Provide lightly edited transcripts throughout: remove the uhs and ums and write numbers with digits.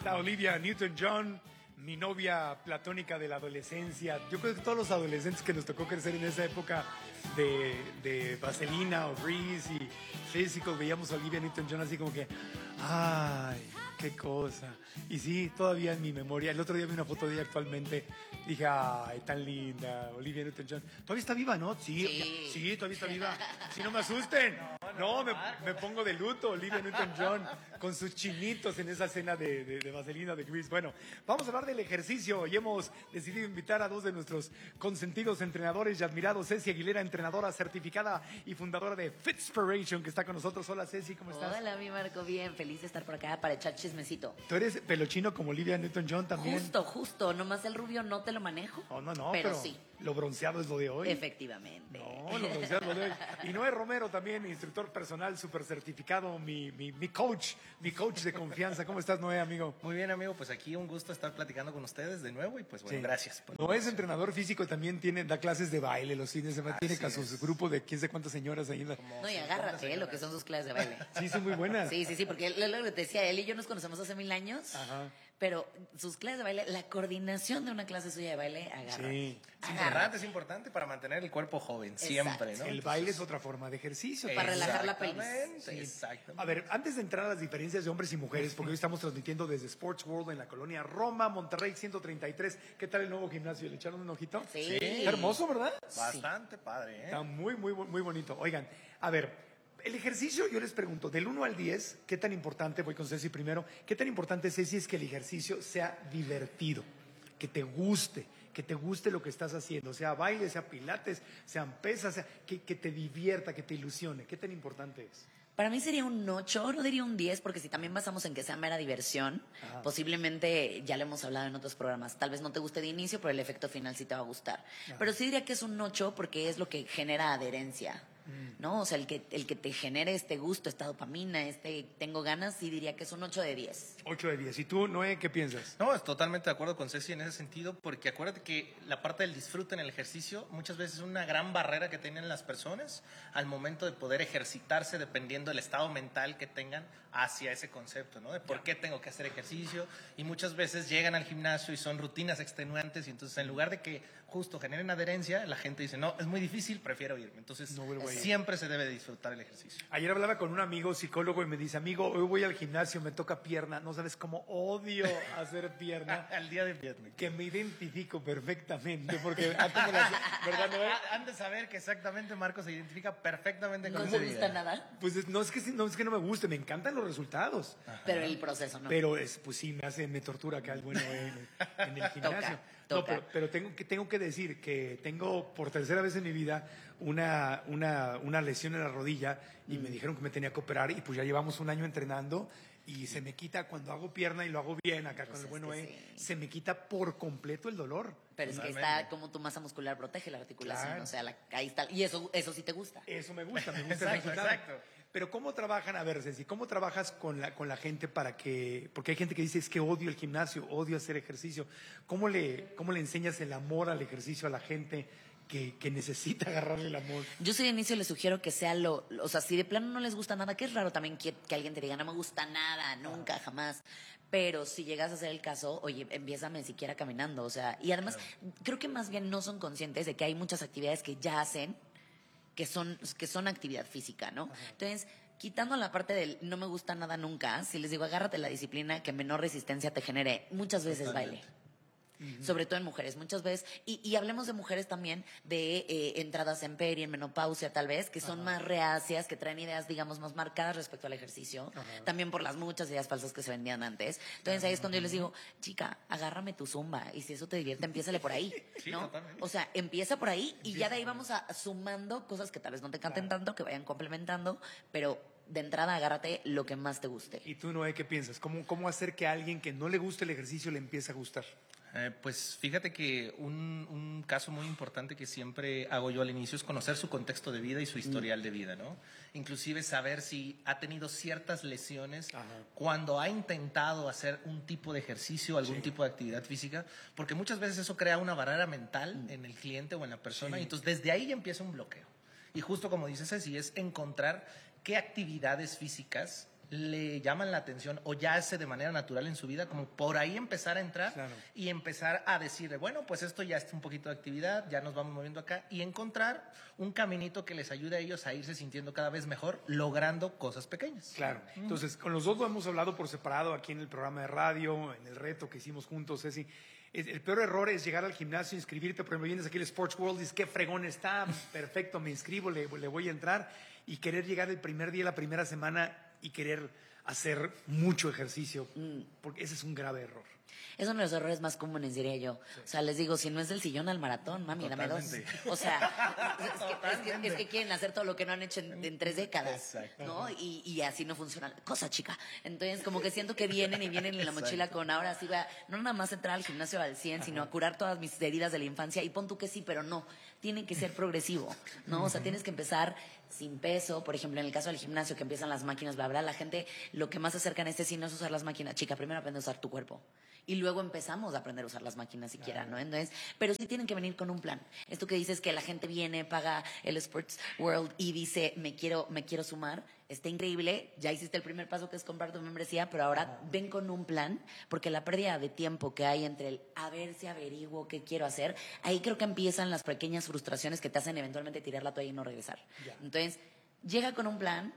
Está Olivia Newton-John, mi novia platónica de la adolescencia. Yo creo que todos los adolescentes que nos tocó crecer en esa época de Vaselina o Grease y Physical, veíamos a Olivia Newton-John así como que, ay, qué cosa. Y sí, todavía en mi memoria, el otro día vi una foto de ella actualmente, dije, ay, tan linda, Olivia Newton-John. Todavía está viva, ¿no? Sí, todavía está viva. Si no me asusten. No, me pongo de luto, Olivia Newton-John, con sus chinitos en esa escena de Vaselina, de Grease. Bueno, vamos a hablar del ejercicio y hemos decidido invitar a dos de nuestros consentidos entrenadores y admirados. Ceci Aguilera, entrenadora certificada y fundadora de Fitspiration, que está con nosotros. Hola, Ceci, ¿cómo estás? Hola, mi Marco, bien, feliz de estar por acá para echar chismecito. ¿Tú eres pelochino como Olivia Newton-John también? Justo, nomás el rubio no te lo manejo. No, pero sí. Lo bronceado es lo de hoy. Efectivamente. No, lo bronceado es lo de hoy. Y Noé Romero también, instructor personal, súper certificado, mi coach de confianza. ¿Cómo estás, Noé, amigo? Muy bien, amigo, pues aquí un gusto estar platicando con ustedes de nuevo y pues bueno, Sí. gracias. Noé es entrenador físico, también da clases de baile los fines de semana, tiene Así sus es. grupos de quién sé cuántas señoras ahí. No, y agárrate, lo que son sus clases de baile. Sí, son muy buenas. Sí, porque lo que te decía, él y yo nos conocemos hace 1000 años. Ajá. Pero sus clases de baile, la coordinación de una clase suya de baile, agárrate. Sí. Es importante para mantener el cuerpo joven, siempre, ¿no? El baile es otra forma de ejercicio. Para relajar la pelvis. Exactamente. A ver, antes de entrar a las diferencias de hombres y mujeres, porque hoy estamos transmitiendo desde Sports World en la colonia Roma, Monterrey 133. ¿Qué tal el nuevo gimnasio? ¿Le echaron un ojito? Sí. Está hermoso, ¿verdad? Bastante padre, ¿eh? Está muy bonito. Oigan, a ver, el ejercicio, yo les pregunto, del 1 al 10, ¿qué tan importante, voy con Ceci primero, qué tan importante, Ceci, es que el ejercicio sea divertido? Que te guste lo que estás haciendo, sea baile, sea pilates, sean pesas, que te divierta, que te ilusione. ¿Qué tan importante es? Para mí sería un 8, no diría un 10, porque si también basamos en que sea mera diversión, Ajá. posiblemente, ya lo hemos hablado en otros programas, tal vez no te guste de inicio, pero el efecto final sí te va a gustar. Ajá. Pero sí diría que es un 8 porque es lo que genera adherencia, ¿no? O sea, el que te genere este gusto, esta dopamina, tengo ganas, sí diría que es un 8 de 10. 8 de 10. ¿Y tú, Noé, qué piensas? No, es totalmente de acuerdo con Ceci en ese sentido, porque acuérdate que la parte del disfrute en el ejercicio muchas veces es una gran barrera que tienen las personas al momento de poder ejercitarse dependiendo del estado mental que tengan hacia ese concepto, ¿no? De por qué tengo que hacer ejercicio, y muchas veces llegan al gimnasio y son rutinas extenuantes y entonces en lugar de que justo generen adherencia, la gente dice, no, es muy difícil, prefiero irme. Entonces No vuelvo a ir. siempre se debe de disfrutar el ejercicio. Ayer hablaba con un amigo psicólogo y me dice, amigo, hoy voy al gimnasio, me toca pierna. No sabes cómo odio hacer pierna. Al día de viernes. Que me identifico perfectamente, porque ¿verdad, Noé? Han de saber que exactamente Marco se identifica perfectamente ¿No con te ese gusta día. nada? Pues no es que no me guste, me encantan los resultados. Pero el proceso, ¿no? Pero pues sí, me tortura acá el bueno en el gimnasio. Toca. No, pero tengo que decir que tengo por tercera vez en mi vida una lesión en la rodilla y me dijeron que me tenía que operar y pues ya llevamos un año entrenando y se me quita cuando hago pierna y lo hago bien acá con el bueno sí. se me quita por completo el dolor. Pero es que está como tu masa muscular protege la articulación, Claro. o sea, ahí está. Y eso sí te gusta. Eso me gusta el Exacto, resultado. exacto. Pero ¿cómo trabajan? A ver, Ceci, ¿cómo trabajas con la gente para que... Porque hay gente que dice, es que odio el gimnasio, odio hacer ejercicio. ¿Cómo le enseñas el amor al ejercicio a la gente que necesita agarrarle el amor? Yo sí de inicio les sugiero que sea o sea, si de plano no les gusta nada, que es raro también que alguien te diga, no me gusta nada, nunca, jamás. Pero si llegas a hacer el caso, oye, empiézame siquiera caminando, o sea, y además creo que más bien no son conscientes de que hay muchas actividades que ya hacen que son actividad física, ¿no? Ajá. Entonces, quitando la parte del no me gusta nada nunca, si les digo, agárrate la disciplina que menor resistencia te genere, muchas veces Totalmente. baile. Sobre todo en mujeres, muchas veces, y hablemos de mujeres también, de entradas en peri, en menopausia tal vez, que son más reacias, que traen ideas, digamos, más marcadas respecto al ejercicio, también por las muchas ideas falsas que se vendían antes. Entonces ahí es cuando yo les digo, chica, agárrame tu zumba, y si eso te divierte, empiézale por ahí, Sí, ¿no? totalmente. O sea, empieza por ahí, y ya de ahí vamos sumando cosas que tal vez no te canten tanto, que vayan complementando, pero de entrada agárrate lo que más te guste. ¿Y tú, Noé, qué piensas? ¿Cómo hacer que a alguien que no le guste el ejercicio le empiece a gustar? Pues fíjate que un caso muy importante que siempre hago yo al inicio es conocer su contexto de vida y su historial de vida, ¿no? Inclusive saber si ha tenido ciertas lesiones cuando ha intentado hacer un tipo de ejercicio, algún tipo de actividad física, porque muchas veces eso crea una barrera mental en el cliente o en la persona, y entonces desde ahí ya empieza un bloqueo. Y justo como dices, Ceci, es encontrar qué actividades físicas le llaman la atención o ya hace de manera natural en su vida, como por ahí empezar a entrar y empezar a decirle, bueno, pues esto ya es un poquito de actividad, ya nos vamos moviendo acá y encontrar un caminito que les ayude a ellos a irse sintiendo cada vez mejor, logrando cosas pequeñas. Claro. Entonces, con los dos lo hemos hablado por separado aquí en el programa de radio, en el reto que hicimos juntos, Ceci. El peor error es llegar al gimnasio, inscribirte, por ejemplo, vienes aquí al Sports World y dices, qué fregón está, perfecto, me inscribo, le voy a entrar, y querer llegar el primer día, la primera semana, y querer hacer mucho ejercicio, porque ese es un grave error. Es uno de los errores más comunes, diría yo. O sea, les digo, si no es del sillón al maratón, mami, dame dos. O sea, es que quieren hacer todo lo que no han hecho en 3 décadas, ¿no? Y así no funciona la cosa, chica. Entonces, como que siento que vienen en la mochila con ahora sí voy a, no nada más entrar al gimnasio al 100, sino a curar todas mis heridas de la infancia. Y pon tú que sí, pero no. Tiene que ser progresivo, ¿no? O sea, tienes que empezar sin peso. Por ejemplo, en el caso del gimnasio, que empiezan las máquinas, bla, bla, la gente lo que más se acercan es no es usar las máquinas. Chica, primero aprende a usar tu cuerpo. Y luego empezamos a aprender a usar las máquinas siquiera, ¿no? Entonces, pero sí tienen que venir con un plan. Esto que dices que la gente viene, paga el Sports World y dice, me quiero sumar, está increíble, ya hiciste el primer paso que es comprar tu membresía, pero ahora ven con un plan, porque la pérdida de tiempo que hay entre el a ver si averiguo qué quiero hacer, ahí creo que empiezan las pequeñas frustraciones que te hacen eventualmente tirar la toalla y no regresar. Entonces, llega con un plan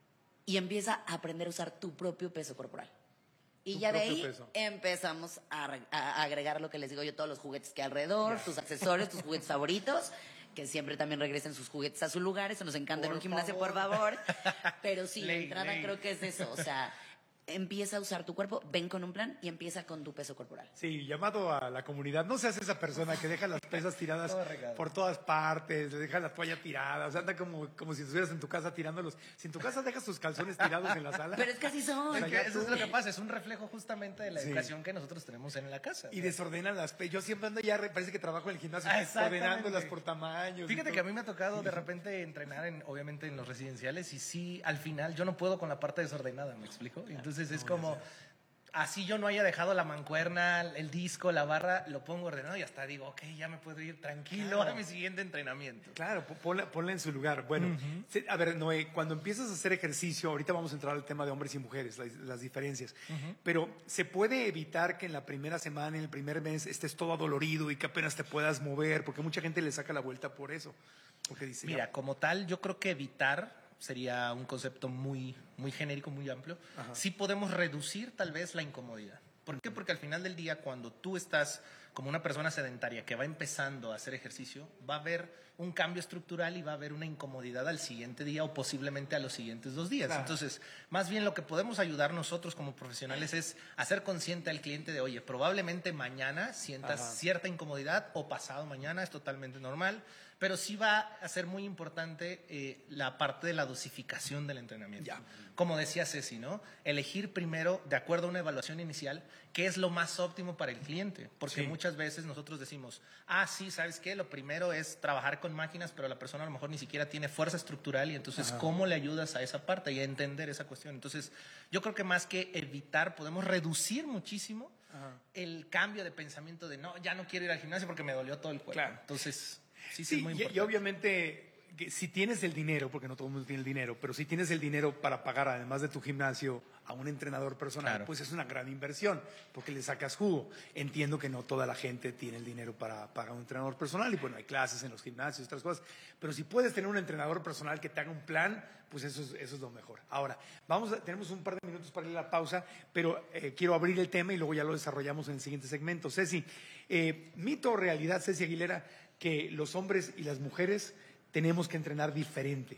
y empieza a aprender a usar tu propio peso corporal. Y ya de ahí empezamos a agregar lo que les digo yo, todos los juguetes que hay alrededor, tus accesorios, tus juguetes favoritos, que siempre también regresen sus juguetes a su lugar. Eso nos encanta en un gimnasio, por favor. Pero sí, la entrada creo que es eso. O sea, empieza a usar tu cuerpo, ven con un plan y empieza con tu peso corporal. Sí, llamado a la comunidad. No seas esa persona que deja las pesas tiradas por todas partes, deja la toalla tirada, o sea, anda como si estuvieras en tu casa tirándolos. Si en tu casa dejas tus calzones tirados en la sala. Pero es que así son. O sea, eso es lo que pasa, es un reflejo justamente de la educación que nosotros tenemos en la casa. Y desordenan las pesas. Yo siempre ando ya, parece que trabajo en el gimnasio, ordenándolas por tamaños. Fíjate que a mí me ha tocado de repente entrenar, obviamente en los residenciales, y sí, al final yo no puedo con la parte desordenada, ¿me explico? Entonces es como... Así yo no haya dejado la mancuerna, el disco, la barra, lo pongo ordenado y hasta digo, ok, ya me puedo ir tranquilo a mi siguiente entrenamiento. Claro, ponla en su lugar. Bueno, a ver, Noé, cuando empiezas a hacer ejercicio, ahorita vamos a entrar al tema de hombres y mujeres, las diferencias, pero ¿se puede evitar que en la primera semana, en el primer mes, estés todo adolorido y que apenas te puedas mover? Porque mucha gente le saca la vuelta por eso. Porque dice, mira, como tal, yo creo que evitar sería un concepto muy genérico, muy amplio. Sí podemos reducir tal vez la incomodidad. ¿Por qué? Porque al final del día, cuando tú estás como una persona sedentaria que va empezando a hacer ejercicio, va a haber un cambio estructural y va a haber una incomodidad al siguiente día o posiblemente a los siguientes 2 días. Entonces, más bien lo que podemos ayudar nosotros como profesionales es hacer consciente al cliente de, oye, probablemente mañana sientas cierta incomodidad o pasado mañana, es totalmente normal, pero sí va a ser muy importante la parte de la dosificación del entrenamiento. Como decía Ceci, ¿no? Elegir primero, de acuerdo a una evaluación inicial, qué es lo más óptimo para el cliente. Porque muchas veces nosotros decimos, sí, ¿sabes qué? Lo primero es trabajar con máquinas, pero la persona a lo mejor ni siquiera tiene fuerza estructural y entonces, ¿cómo le ayudas a esa parte y a entender esa cuestión? Entonces, yo creo que más que evitar, podemos reducir muchísimo el cambio de pensamiento de, no, ya no quiero ir al gimnasio porque me dolió todo el cuerpo. Claro. Entonces... Sí, Sí, es muy importante. y obviamente, si tienes el dinero, porque no todo el mundo tiene el dinero, pero si tienes el dinero para pagar, además de tu gimnasio, a un entrenador personal, pues es una gran inversión, porque le sacas jugo. Entiendo que no toda la gente tiene el dinero para pagar un entrenador personal, y bueno, hay clases en los gimnasios, otras cosas, pero si puedes tener un entrenador personal que te haga un plan, pues eso es lo mejor. Ahora, tenemos un par de minutos para ir a la pausa, pero quiero abrir el tema y luego ya lo desarrollamos en el siguiente segmento. Ceci, mito o realidad, Ceci Aguilera, que los hombres y las mujeres tenemos que entrenar diferente.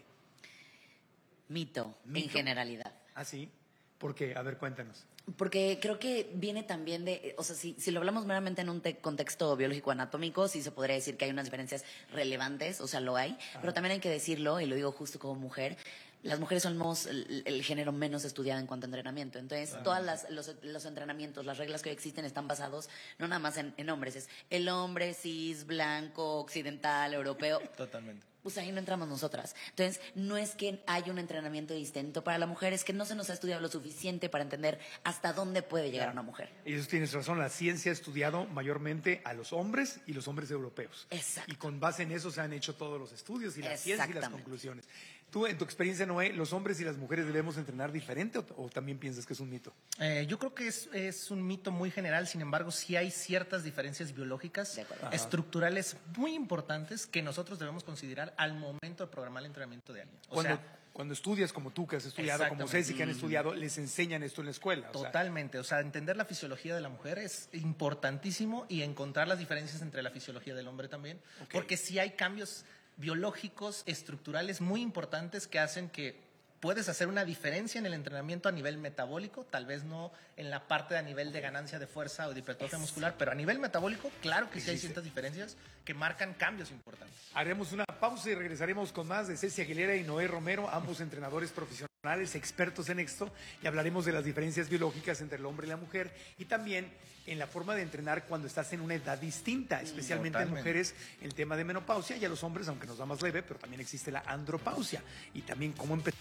Mito, en generalidad. ¿Ah, sí? ¿Por qué? A ver, cuéntanos. Porque creo que viene también de, o sea, si lo hablamos meramente en un contexto biológico-anatómico, sí se podría decir que hay unas diferencias relevantes, o sea, lo hay, pero también hay que decirlo, y lo digo justo como mujer, las mujeres somos el género menos estudiado en cuanto a entrenamiento. Entonces, todos los entrenamientos, las reglas que hoy existen están basados no nada más en hombres, es el hombre cis, blanco, occidental, europeo. Totalmente. Pues ahí no entramos nosotras. Entonces, no es que haya un entrenamiento distinto para la mujer, es que no se nos ha estudiado lo suficiente para entender hasta dónde puede llegar una mujer. Y eso tienes razón, la ciencia ha estudiado mayormente a los hombres y los hombres europeos. Exacto. Y con base en eso se han hecho todos los estudios y la ciencia y las conclusiones. Tú, en tu experiencia, Noé, ¿los hombres y las mujeres debemos entrenar diferente o también piensas que es un mito? Yo creo que es un mito muy general, sin embargo, sí hay ciertas diferencias biológicas, estructurales muy importantes que nosotros debemos considerar al momento de programar el entrenamiento de alguien. Cuando estudias como tú, que has estudiado, como Ceci, que han estudiado, les enseñan esto en la escuela. Totalmente, o sea, entender la fisiología de la mujer es importantísimo y encontrar las diferencias entre la fisiología del hombre también, porque sí hay cambios biológicos, estructurales muy importantes que hacen que puedes hacer una diferencia en el entrenamiento a nivel metabólico, tal vez no en la parte a nivel de ganancia de fuerza o de hipertrofia muscular, pero a nivel metabólico, claro que sí hay ciertas diferencias que marcan cambios importantes. Haremos una pausa y regresaremos con más de Ceci Aguilera y Noé Romero, ambos entrenadores profesionales, expertos en esto, y hablaremos de las diferencias biológicas entre el hombre y la mujer y también en la forma de entrenar cuando estás en una edad distinta, especialmente en mujeres, el tema de menopausia, y a los hombres, aunque nos da más leve, pero también existe la andropausia, y también cómo empezar.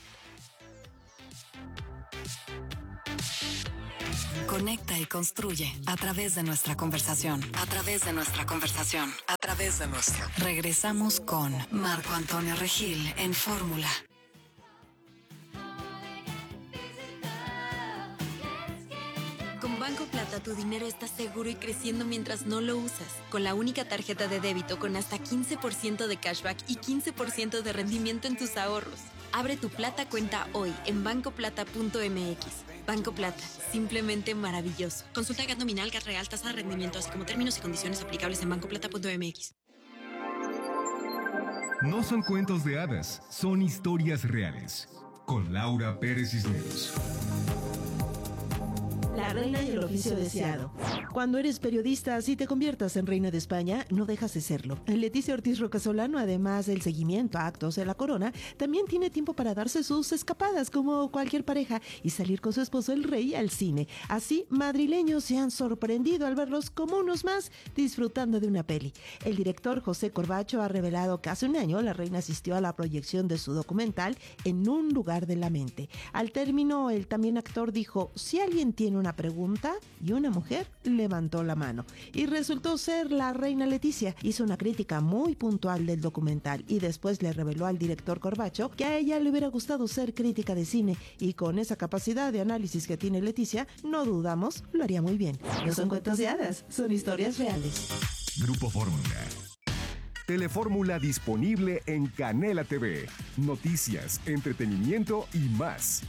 Conecta y construye a través de nuestra conversación. A través de nuestra conversación. A través de nuestra. Regresamos con Marco Antonio Regil en Fórmula. Con Banco Plata tu dinero está seguro y creciendo mientras no lo usas. Con la única tarjeta de débito con hasta 15% de cashback y 15% de rendimiento en tus ahorros. Abre tu Plata cuenta hoy en bancoplata.mx. Banco Plata, simplemente maravilloso. Consulta GAT nominal, GAT real, tasa de rendimiento, así como términos y condiciones aplicables en bancoplata.mx. No son cuentos de hadas, son historias reales. Con Laura Pérez Cisneros. La reina y el oficio deseado. Cuando eres periodista, si te conviertas en reina de España, no dejas de serlo. Leticia Ortiz Rocasolano, además del seguimiento a actos de la corona, también tiene tiempo para darse sus escapadas como cualquier pareja y salir con su esposo el rey al cine. Así, madrileños se han sorprendido al verlos como unos más disfrutando de una peli. El director José Corbacho ha revelado que hace un año la reina asistió a la proyección de su documental En un lugar de la mente. Al término, el también actor dijo: si alguien tiene una pregunta, y una mujer levantó la mano. Y resultó ser la reina Leticia. Hizo una crítica muy puntual del documental y después le reveló al director Corbacho que a ella le hubiera gustado ser crítica de cine, y con esa capacidad de análisis que tiene Leticia, no dudamos, lo haría muy bien. No son cuentos de hadas, son historias reales. Grupo Fórmula. Telefórmula disponible en Canela TV. Noticias, entretenimiento y más.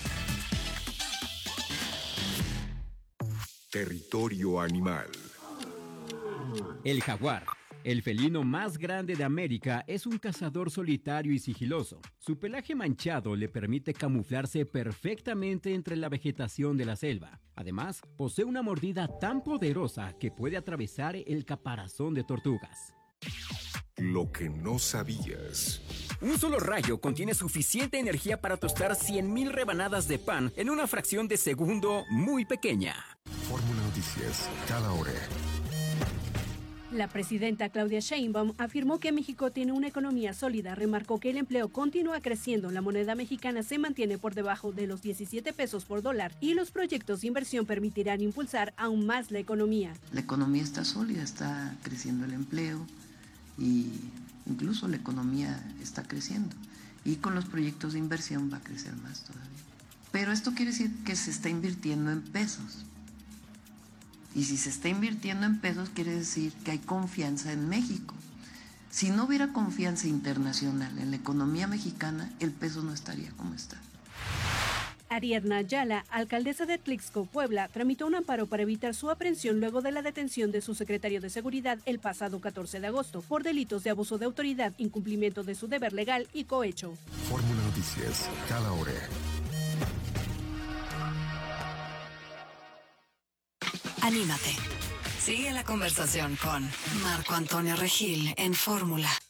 Territorio animal. El jaguar, el felino más grande de América, es un cazador solitario y sigiloso. Su pelaje manchado le permite camuflarse perfectamente entre la vegetación de la selva. Además, posee una mordida tan poderosa que puede atravesar el caparazón de tortugas. Lo que no sabías. Un solo rayo contiene suficiente energía para tostar 100,000 rebanadas de pan en una fracción de segundo muy pequeña. Fórmula Noticias, cada hora. La presidenta Claudia Sheinbaum afirmó que México tiene una economía sólida. Remarcó que el empleo continúa creciendo, la moneda mexicana se mantiene por debajo de los 17 pesos por dólar y los proyectos de inversión permitirán impulsar aún más la economía. La economía está sólida, está creciendo el empleo y incluso la economía está creciendo. Y con los proyectos de inversión va a crecer más todavía. Pero esto quiere decir que se está invirtiendo en pesos. Y si se está invirtiendo en pesos, quiere decir que hay confianza en México. Si no hubiera confianza internacional en la economía mexicana, el peso no estaría como está. Ariadna Ayala, alcaldesa de Tlixco, Puebla, tramitó un amparo para evitar su aprehensión luego de la detención de su secretario de Seguridad el pasado 14 de agosto por delitos de abuso de autoridad, incumplimiento de su deber legal y cohecho. Fórmula Noticias, cada hora. Anímate. Sigue la conversación con Marco Antonio Regil en Fórmula.